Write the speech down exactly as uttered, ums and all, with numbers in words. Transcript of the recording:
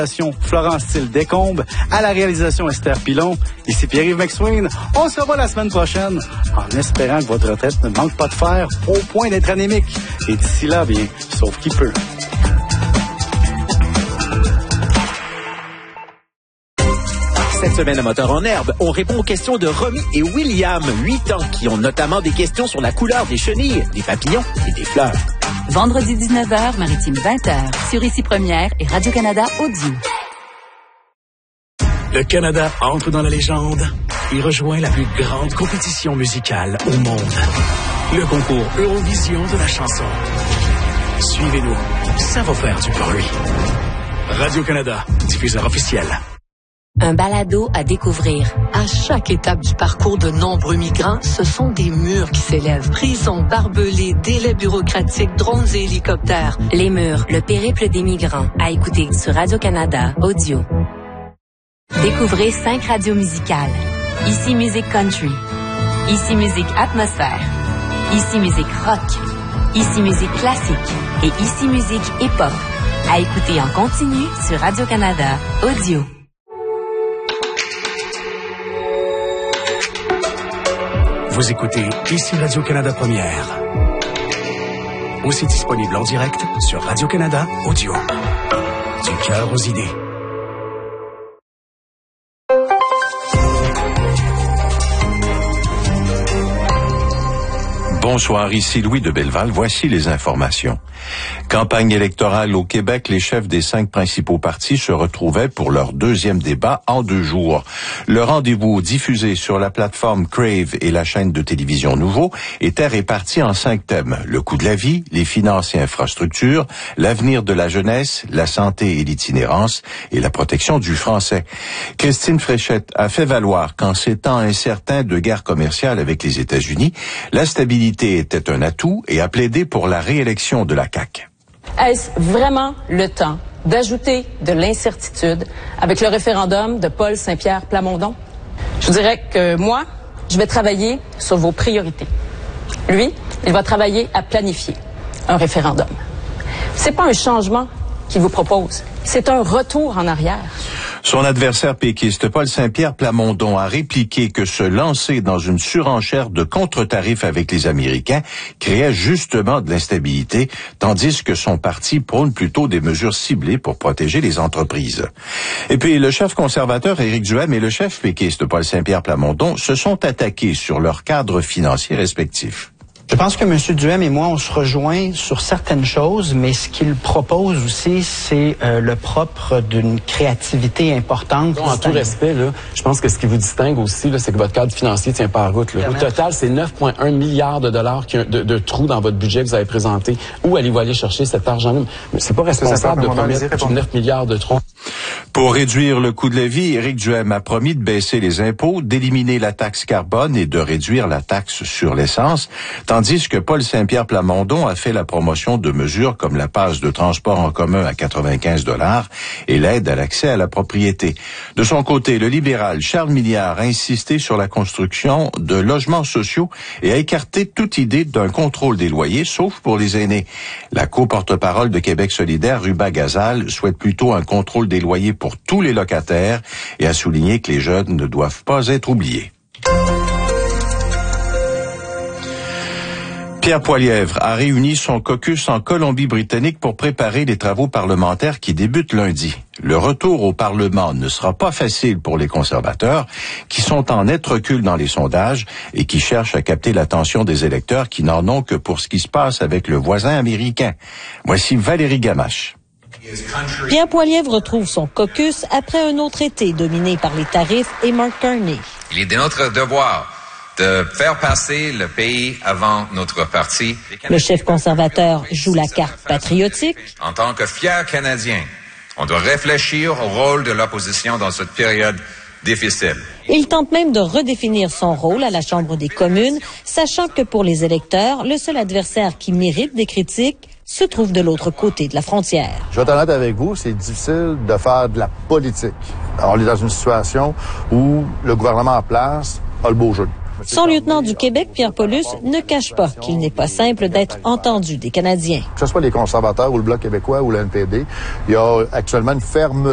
Florence Steele-Descombes, à la réalisation Esther Pilon. Ici Pierre-Yves McSween. On se revoit la semaine prochaine en espérant que votre retraite ne manque pas de fer au point d'être anémique. Et d'ici là, bien, sauf qui peut. Cette semaine à Moteur en herbe, on répond aux questions de Romy et William, huit ans, qui ont notamment des questions sur la couleur des chenilles, des papillons et des fleurs. Vendredi dix-neuf heures, Maritime vingt heures, sur Ici Première et Radio-Canada Audio. Le Canada entre dans la légende et rejoint la plus grande compétition musicale au monde. Le concours Eurovision de la chanson. Suivez-nous, ça va faire du bruit. Radio-Canada, diffuseur officiel. Un balado à découvrir. À chaque étape du parcours de nombreux migrants, ce sont des murs qui s'élèvent. Prisons, barbelés, délais bureaucratiques, drones et hélicoptères. Les murs, le périple des migrants. À écouter sur Radio-Canada Audio. Découvrez cinq radios musicales. Ici Musique Country. Ici Musique Atmosphère. Ici Musique Rock. Ici Musique Classique. Et Ici Musique Hip-Hop. À écouter en continu sur Radio-Canada Audio. Vous écoutez Ici Radio-Canada Première. Aussi disponible en direct sur Radio-Canada Audio. Du cœur aux idées. Bonsoir, ici Louis de Belleval. Voici les informations. Campagne électorale au Québec, les chefs des cinq principaux partis se retrouvaient pour leur deuxième débat en deux jours. Le rendez-vous diffusé sur la plateforme Crave et la chaîne de télévision Nouveau était réparti en cinq thèmes. Le coût de la vie, les finances et infrastructures, l'avenir de la jeunesse, la santé et l'itinérance et la protection du français. Christine Fréchette a fait valoir qu'en ces temps incertains de guerre commerciale avec les États-Unis, la stabilité était un atout et a plaidé pour la réélection de la C A Q. Est-ce vraiment le temps d'ajouter de l'incertitude avec le référendum de Paul Saint-Pierre Plamondon? Je dirais que moi, je vais travailler sur vos priorités. Lui, il va travailler à planifier un référendum. C'est pas un changement qu'il vous propose, c'est un retour en arrière. Son adversaire péquiste, Paul Saint-Pierre Plamondon, a répliqué que se lancer dans une surenchère de contre-tarifs avec les Américains créait justement de l'instabilité, tandis que son parti prône plutôt des mesures ciblées pour protéger les entreprises. Et puis, le chef conservateur Éric Duhem et le chef péquiste Paul Saint-Pierre Plamondon se sont attaqués sur leurs cadres financiers respectifs. Je pense que M. Duhem et moi, on se rejoint sur certaines choses, mais ce qu'il propose aussi, c'est euh, le propre d'une créativité importante. En tout respect, là, je pense que ce qui vous distingue aussi, là, c'est que votre cadre financier tient pas la route. Là. Au total, c'est neuf virgule un milliards de dollars qui, de, de trous dans votre budget que vous avez présenté. Où allez-vous aller chercher cet argent-là? C'est pas responsable de promettre neuf milliards de trous. Pour réduire le coût de la vie, Éric Duhem a promis de baisser les impôts, d'éliminer la taxe carbone et de réduire la taxe sur l'essence, tandis que Paul Saint-Pierre Plamondon a fait la promotion de mesures comme la passe de transport en commun à quatre-vingt-quinze dollars et l'aide à l'accès à la propriété. De son côté, le libéral Charles Milliard a insisté sur la construction de logements sociaux et a écarté toute idée d'un contrôle des loyers, sauf pour les aînés. La co-porte-parole de Québec solidaire, Ruba Gazal, souhaite plutôt un contrôle des loyers pour tous les locataires et a souligné que les jeunes ne doivent pas être oubliés. Pierre Poilievre a réuni son caucus en Colombie-Britannique pour préparer les travaux parlementaires qui débutent lundi. Le retour au Parlement ne sera pas facile pour les conservateurs, qui sont en net recul dans les sondages et qui cherchent à capter l'attention des électeurs qui n'en ont que pour ce qui se passe avec le voisin américain. Voici Valérie Gamache. Pierre Poilievre retrouve son caucus après un autre été dominé par les tarifs et Mark Carney. Il est de notre devoir de faire passer le pays avant notre parti. Le chef conservateur joue la carte patriotique. En tant que fiers Canadiens, on doit réfléchir au rôle de l'opposition dans cette période difficile. Il tente même de redéfinir son rôle à la Chambre des communes, sachant que pour les électeurs, le seul adversaire qui mérite des critiques se trouve de l'autre côté de la frontière. Je vais être honnête avec vous, c'est difficile de faire de la politique. Alors, on est dans une situation où le gouvernement en place a le beau jeu. Son lieutenant du Québec, Pierre Paulus, ne cache pas qu'il n'est pas simple d'être entendu des Canadiens. Que ce soit les conservateurs ou le Bloc québécois ou le N P D, il y a actuellement une ferme